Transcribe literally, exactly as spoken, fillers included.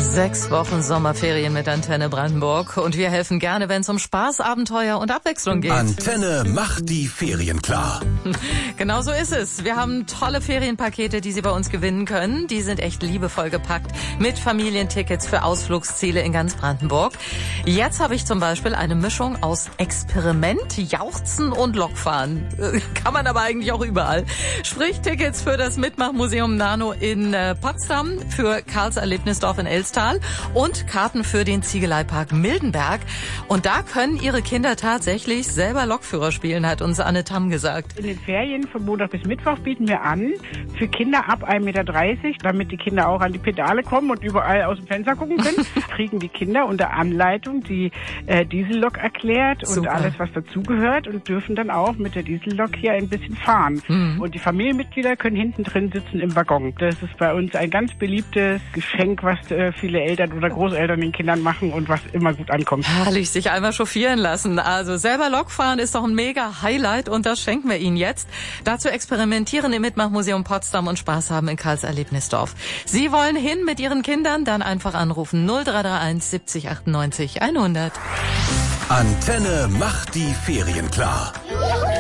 Sechs Wochen Sommerferien mit Antenne Brandenburg und wir helfen gerne, wenn es um Spaß, Abenteuer und Abwechslung geht. Antenne macht die Ferien klar. Genau so ist es. Wir haben tolle Ferienpakete, die Sie bei uns gewinnen können. Die sind echt liebevoll gepackt mit Familientickets für Ausflugsziele in ganz Brandenburg. Jetzt habe ich zum Beispiel eine Mischung aus Experiment, Jauchzen und Lokfahren. Kann man aber eigentlich auch überall. Sprich Tickets für das Mitmachmuseum Nano in äh, Potsdam, für Karls Erlebnisdorf in Elstal und Karten für den Ziegeleipark Mildenberg. Und da können Ihre Kinder tatsächlich selber Lokführer spielen, hat uns Anne Tamm gesagt. In den Ferien von Montag bis Mittwoch bieten wir an, für Kinder ab ein Meter dreißig, damit die Kinder auch an die Pedale kommen und überall aus dem Fenster gucken können, kriegen die Kinder unter Anleitung die äh, Diesellok erklärt und Super. alles, was dazugehört und dürfen dann auch mit der Diesellok hier ein bisschen fahren. Mhm. Und die Familienmitglieder können hinten drin sitzen im Waggon. Das ist bei uns ein ganz beliebtes Geschenk, was äh, viele Eltern oder Großeltern den Kindern machen und was immer gut ankommt. Herrlich, sich einmal chauffieren lassen. Also selber Lokfahren ist doch ein mega Highlight und das schenken wir Ihnen jetzt. Dazu experimentieren im Mitmachmuseum Potsdam und Spaß haben in Karls Erlebnisdorf. Sie wollen hin mit Ihren Kindern? Dann einfach anrufen null drei drei eins siebzig achtundneunzig hundert. Antenne macht die Ferien klar.